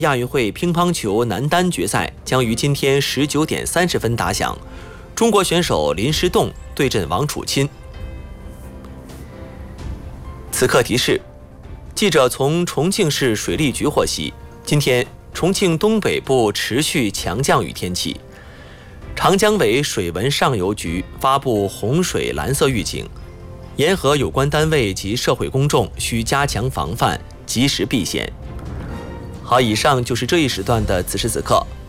亚运会乒乓球男单决赛将于今天19点30分打响，中国选手林诗栋对阵王楚钦。此刻提示：记者从重庆市水利局获悉，今天重庆东北部持续强降雨天气，长江委水文上游局发布洪水蓝色预警，沿河有关单位及社会公众需加强防范，及时避险。好，以上就是这一时段的此时此刻。